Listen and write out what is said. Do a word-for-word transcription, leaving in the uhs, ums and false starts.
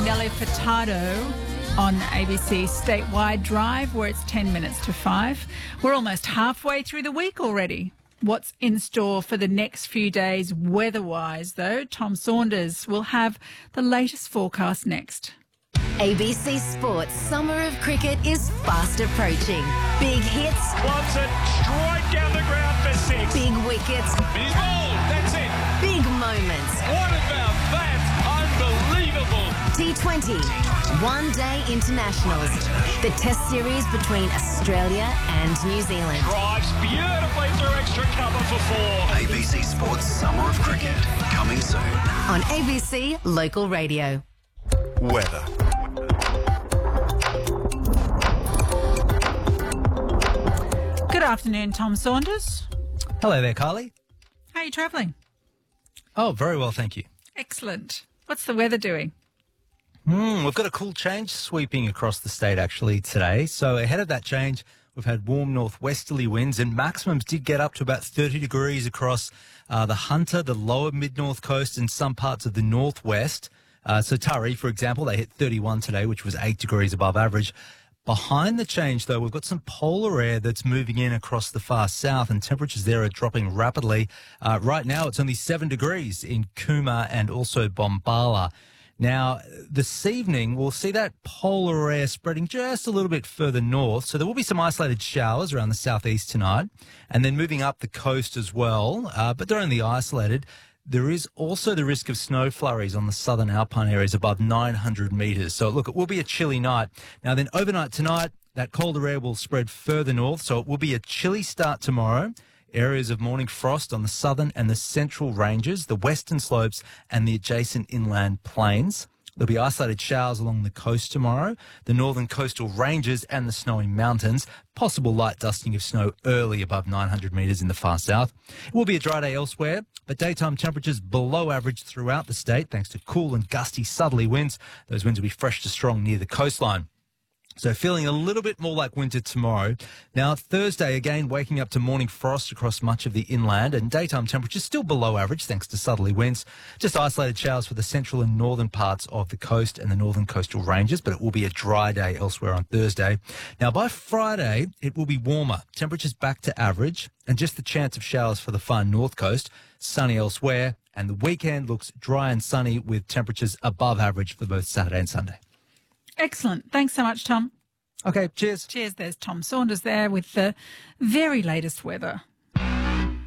Nelly Furtado on A B C Statewide Drive, where it's ten minutes to five. We're almost halfway through the week already. What's in store for the next few days weather-wise, though? Tom Saunders will have the latest forecast next. A B C Sports Summer of Cricket is fast approaching. Big hits. Wants it straight down the ground for six. Big wickets. He's bowled. That's it. Big moments. What about that? Unbelievable. T twenty. One Day Internationals. The Test series between Australia and New Zealand. Drives beautifully through extra cover for four. A B C Sports Summer of Cricket, coming soon. On A B C Local Radio. Weather. Good afternoon, Tom Saunders. Hello there, Carly. How are you travelling? Oh, very well, thank you. Excellent. What's the weather doing? Mm, we've got a cool change sweeping across the state actually today. So ahead of that change, we've had warm northwesterly winds and maximums did get up to about thirty degrees across uh, the Hunter, the lower mid-north coast and some parts of the northwest. Uh, so Taree, for example, they hit thirty-one today, which was eight degrees above average. Behind the change, though, we've got some polar air that's moving in across the far south and temperatures there are dropping rapidly. Uh, right now, it's only seven degrees in Cooma and also Bombala. Now, this evening, we'll see that polar air spreading just a little bit further north. So there will be some isolated showers around the southeast tonight and then moving up the coast as well, uh, but they're only isolated. There is also the risk of snow flurries on the southern alpine areas above nine hundred metres. So, look, it will be a chilly night. Now, then overnight tonight, that colder air will spread further north. So it will be a chilly start tomorrow. Areas of morning frost on the southern and the central ranges, the western slopes and the adjacent inland plains. There'll be isolated showers along the coast tomorrow, the northern coastal ranges and the snowy mountains. Possible light dusting of snow early above nine hundred metres in the far south. It will be a dry day elsewhere, but daytime temperatures below average throughout the state thanks to cool and gusty southerly winds. Those winds will be fresh to strong near the coastline. So feeling a little bit more like winter tomorrow. Now, Thursday, again, waking up to morning frost across much of the inland and daytime temperatures still below average thanks to southerly winds. Just isolated showers for the central and northern parts of the coast and the northern coastal ranges, but it will be a dry day elsewhere on Thursday. Now, by Friday, it will be warmer. Temperatures back to average and just the chance of showers for the far north coast, sunny elsewhere. And the weekend looks dry and sunny with temperatures above average for both Saturday and Sunday. Excellent. Thanks so much, Tom. Okay, cheers. Cheers. There's Tom Saunders there with the very latest weather.